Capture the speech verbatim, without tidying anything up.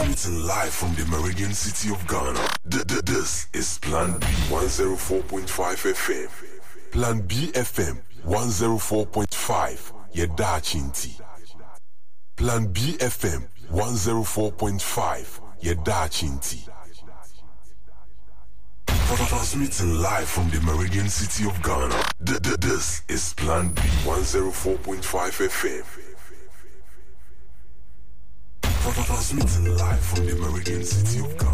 Transmitting live from the Meridian city of Ghana. D- d- this is Plan B one oh four point five F M. Plan B F M one oh four point five. Yeda Chinti. Plan B F M one oh four point five. Yeda Chinti. Transmitting live from the Meridian city of Ghana. D- d- this is Plan B one oh four point five F M. Transmitting live from the Meridian city of Ghana.